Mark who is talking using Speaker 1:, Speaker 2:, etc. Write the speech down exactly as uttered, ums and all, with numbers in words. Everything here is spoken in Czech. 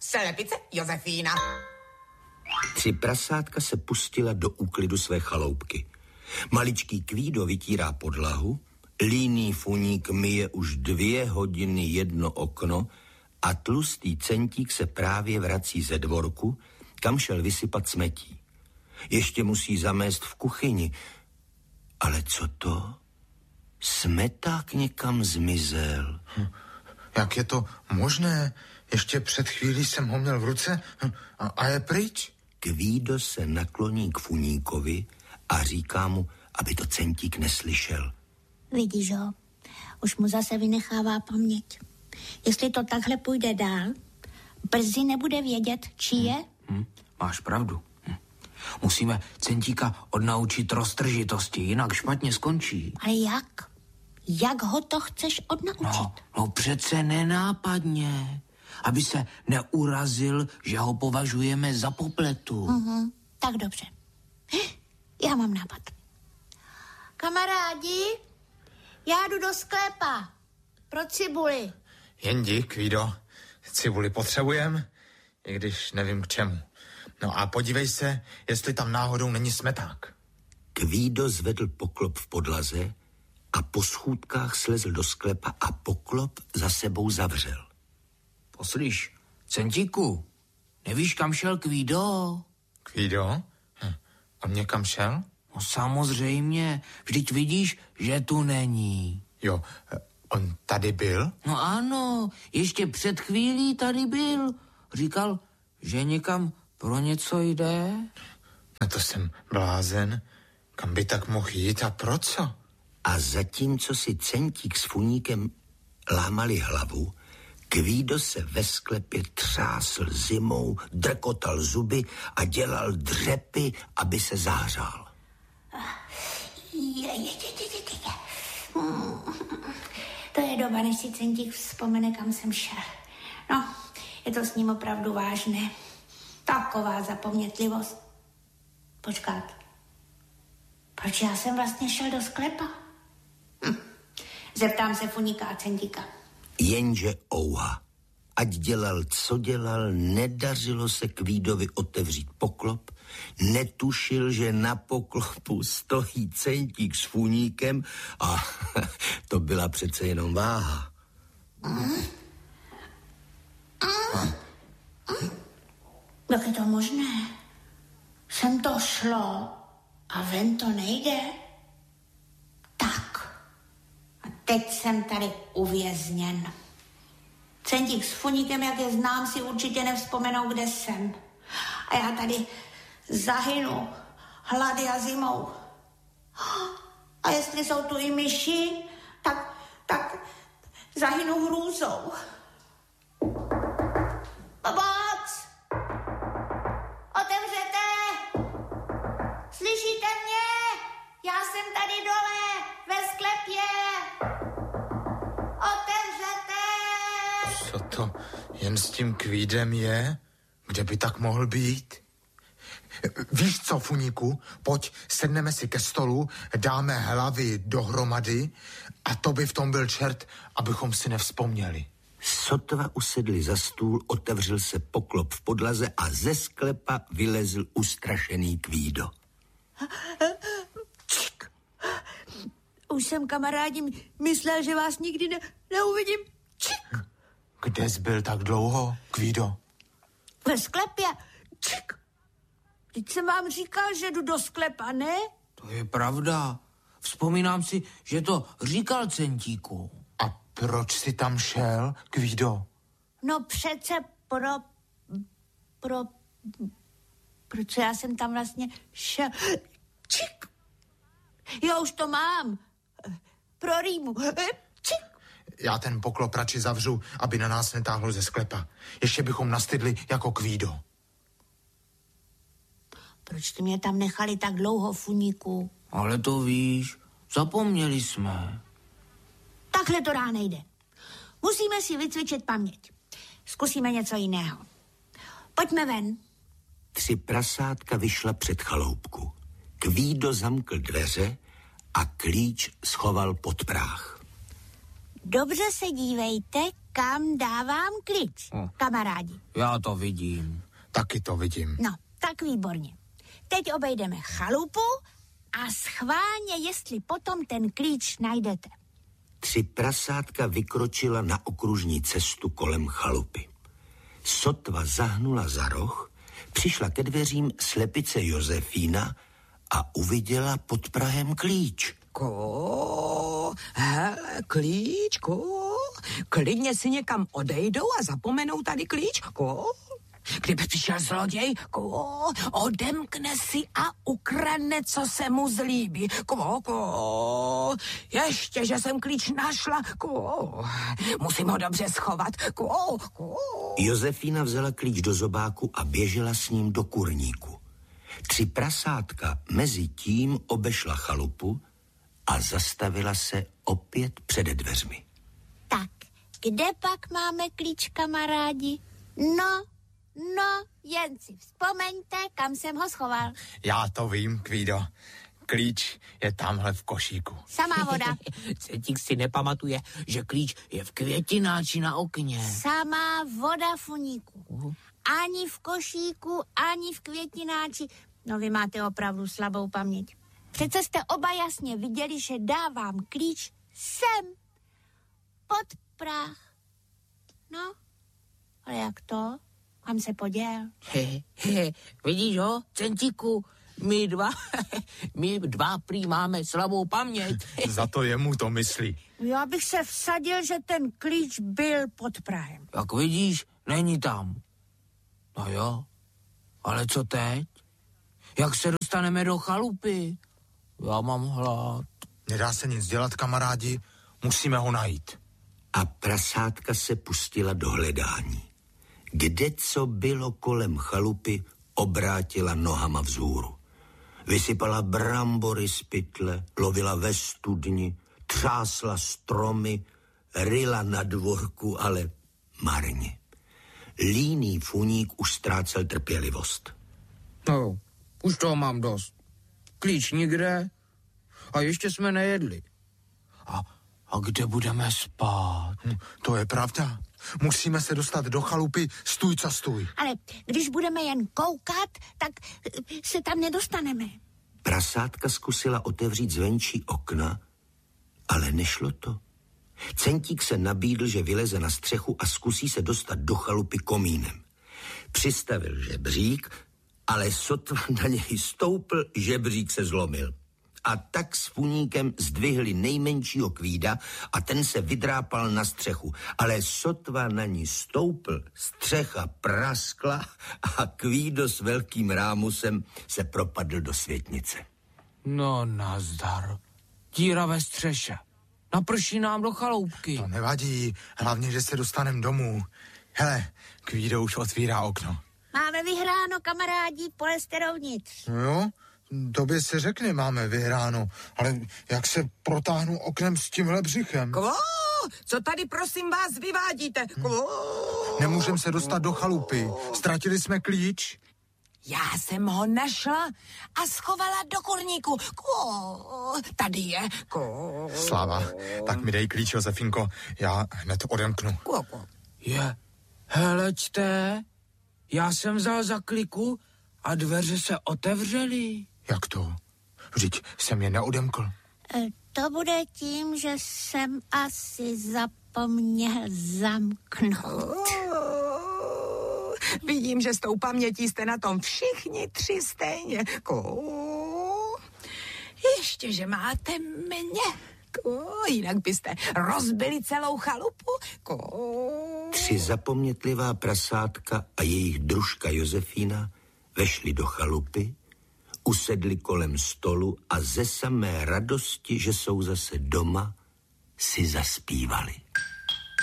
Speaker 1: Slepice Josefína.
Speaker 2: Tři prasátka se pustila do úklidu své chaloupky. Maličký Kvído vytírá podlahu, líný Funík myje už dvě hodiny jedno okno a tlustý Centík se právě vrací ze dvorku, kam šel vysypat smetí. Ještě musí zamést v kuchyni. Ale co to? Smeták někam zmizel.
Speaker 3: Hm, jak je to možné? Ještě před chvílí jsem ho měl v ruce a, a je pryč.
Speaker 2: Kvído se nakloní k Funíkovi a říká mu, aby to Centík neslyšel.
Speaker 4: Vidíš ho, už mu zase vynechává paměť. Jestli to takhle půjde dál, brzy nebude vědět, čí je.
Speaker 5: Hm, hm, máš pravdu. Hm. Musíme Centíka odnaučit roztržitosti, jinak špatně skončí.
Speaker 4: Ale jak? Jak ho to chceš odnaučit?
Speaker 5: No, no přece nenápadně, aby se neurazil, že ho považujeme za popletu.
Speaker 4: Uh-huh. Tak dobře. Já mám nápad. Kamarádi, já jdu do sklepa pro cibuli.
Speaker 3: Jendi, Kvído, cibuli potřebujem, i když nevím k čemu. No a podívej se, jestli tam náhodou není smeták.
Speaker 2: Kvído zvedl poklop v podlaze a po schůdkách slezl do sklepa a poklop za sebou zavřel.
Speaker 5: Poslyš, Centíku, nevíš, kam šel Kvído?
Speaker 3: Kvído? Hm. On někam šel?
Speaker 5: No samozřejmě, vždyť vidíš, že tu není.
Speaker 3: Jo, on tady byl?
Speaker 5: No ano, ještě před chvílí tady byl. Říkal, že někam pro něco jde.
Speaker 3: No to jsem blázen. Kam by tak mohl jít a pro co?
Speaker 2: A zatímco si Centík s Funíkem lámali hlavu, Kvído se ve sklepě třásl zimou, drkotal zuby a dělal dřepy, aby se zahřál.
Speaker 4: Je, je, je, je, je, je. Hmm. To je doba, než si Centík vzpomene, kam jsem šel. No, je to s ním opravdu vážné. Taková zapomnětlivost. Počkat. Proč já jsem vlastně šel do sklepa? Hm. Zeptám se Funíka a Centíka.
Speaker 2: Jenže ouha. Ať dělal, co dělal, nedařilo se Kvídovi otevřít poklop, netušil, že na poklopu stojí Centík s Funíkem a to byla přece jenom váha.
Speaker 4: Mm. Mm. Mm. Jak je to možné? Sem to šlo a ven to nejde? Tak. A teď jsem tady uvězněn. Centík s Funíkem, jak je znám, si určitě nevzpomenou, kde jsem. A já tady zahynu hlady a zimou. A jestli jsou tu i myši, tak, tak zahynu hrůzou. Pomoc! Otevřete! Slyšíte mě? Já jsem tady dole, ve sklepě. Otevřete!
Speaker 3: Co to jen s tím Kvídem je? Kde by tak mohl být? Víš co, Funíku? Pojď, sedneme si ke stolu, dáme hlavy dohromady a to by v tom byl čert, abychom si nevzpomněli.
Speaker 2: Sotva usedli za stůl, otevřel se poklop v podlaze a ze sklepa vylezl ustrašený Kvído.
Speaker 4: Čik. Už jsem, kamarádi, myslel, že vás nikdy ne- neuvidím. Čik.
Speaker 3: Kde jsi byl tak dlouho, Kvído?
Speaker 4: Ve sklepě. Čik. Teď jsem vám říkal, že jdu do sklepa, ne?
Speaker 5: To je pravda. Vzpomínám si, že to říkal Centíku.
Speaker 3: A proč jsi tam šel, Kvído?
Speaker 4: No přece pro... Pro... Proč já jsem tam vlastně šel? Čik. Jo, už to mám. Pro rýmu. Čik.
Speaker 3: Já ten poklop radši zavřu, aby na nás netáhlo ze sklepa. Ještě bychom nastydli jako Kvído.
Speaker 4: Proč jste mě tam nechali tak dlouho, Funíku?
Speaker 5: Ale to víš, zapomněli jsme.
Speaker 4: Takhle to dál nejde. Musíme si vycvičit paměť. Zkusíme něco jiného. Pojďme ven.
Speaker 2: Tři prasátka vyšla před chaloupku. Kvído zamkl dveře a klíč schoval pod práh.
Speaker 4: Dobře se dívejte, kam dávám klíč,
Speaker 5: Hm.
Speaker 4: kamarádi.
Speaker 5: Já to vidím.
Speaker 3: Taky to vidím.
Speaker 4: No, tak výborně. Teď obejdeme chalupu a schválně, jestli potom ten klíč najdete.
Speaker 2: Tři prasátka vykročila na okružní cestu kolem chalupy. Sotva zahnula za roh, přišla ke dveřím slepice Josefína a uviděla pod prahem klíč.
Speaker 1: Ko, hele, klíč, ko, klidně si někam odejdou a zapomenou tady klíč, ko. Kdyby přišel zloděj, ko, odemkne si a ukradne, co se mu zlíbí. Ko, ko, ještě, že jsem klíč našla, ko, musím ho dobře schovat, ko, ko.
Speaker 2: Josefína vzala klíč do zobáku a běžela s ním do kurníku. Tři prasátka mezi tím obešla chalupu a zastavila se opět před dveřmi.
Speaker 4: Tak, kde pak máme klíč, kamarádi? No, no, jen si vzpomeňte, kam jsem ho schoval.
Speaker 3: Já to vím, Kvído. Klíč je tamhle v košíku.
Speaker 4: Samá voda.
Speaker 5: Centík si nepamatuje, že klíč je v květináči na okně.
Speaker 4: Samá voda, Funíku. Ani v košíku, ani v květináči. No, vy máte opravdu slabou paměť. Přece jste oba jasně viděli, že dávám klíč sem, pod práh. No, ale jak to? Kam se poděl?
Speaker 5: He, he, vidíš ho, Centíku? My dva, my dva prý máme slabou paměť.
Speaker 3: Za to jemu to myslí.
Speaker 4: Já bych se vsadil, že ten klíč byl pod prahem.
Speaker 5: Jak vidíš, není tam. No jo, ale co teď? Jak se dostaneme do chalupy? Já mám hlad.
Speaker 3: Nedá se nic dělat, kamarádi, musíme ho najít.
Speaker 2: A prasátka se pustila do hledání. Kde co bylo kolem chalupy, obrátila nohama vzhůru. Vysypala brambory z pytle, lovila ve studni, třásla stromy, ryla na dvorku, ale marně. Líný Funík už ztrácel trpělivost.
Speaker 5: No, už toho mám dost. Klíč nikde a ještě jsme nejedli. A, a kde budeme spát?
Speaker 3: Hm, to je pravda. Musíme se dostat do chalupy stůj co stůj.
Speaker 4: Ale když budeme jen koukat, tak se tam nedostaneme.
Speaker 2: Prasátka zkusila otevřít zvenčí okna, ale nešlo to. Centík se nabídl, že vyleze na střechu a zkusí se dostat do chalupy komínem. Přistavil žebřík, ale sotva na něj stoupl, žebřík se zlomil. A tak s Funíkem zdvihli nejmenšího Kvída a ten se vydrápal na střechu. Ale sotva na ní stoupl, střecha praskla a Kvído s velkým rámusem se propadl do světnice.
Speaker 5: No nazdar. Díra ve střeše. Naprší nám do chaloupky.
Speaker 3: To nevadí, hlavně, že se dostanem domů. Hele, Kvído už otvírá okno.
Speaker 4: Máme vyhráno, kamarádi, polezte dovnitř.
Speaker 3: No jo, tobě se řekne, máme vyhráno, ale jak se protáhnu oknem s tímhle břichem?
Speaker 1: Kvo, co tady prosím vás vyvádíte? Kvo?
Speaker 3: Nemůžem se dostat do chalupy, ztratili jsme klíč.
Speaker 1: Já jsem ho našla a schovala do kurníku. Kvo, tady je. Kvo.
Speaker 3: Sláva, tak mi dej klíč, Josefinko, já hned odemknu.
Speaker 1: Kvo, kvo.
Speaker 5: Je, heleďte, já jsem vzal za kliku a dveře se otevřely.
Speaker 3: Jak to? Vždyť jsem je neodemkl.
Speaker 4: E, to bude tím, že jsem asi zapomněl zamknout.
Speaker 1: Oh, vidím, že s tou pamětí jste na tom všichni tři stejně. Ko, ještě, že máte mě. Ko, jinak byste rozbili celou chalupu. Ko.
Speaker 2: Tři zapomnětlivá prasátka a jejich družka Josefína vešli do chalupy, usedli kolem stolu a ze samé radosti, že jsou zase doma, si zaspívali.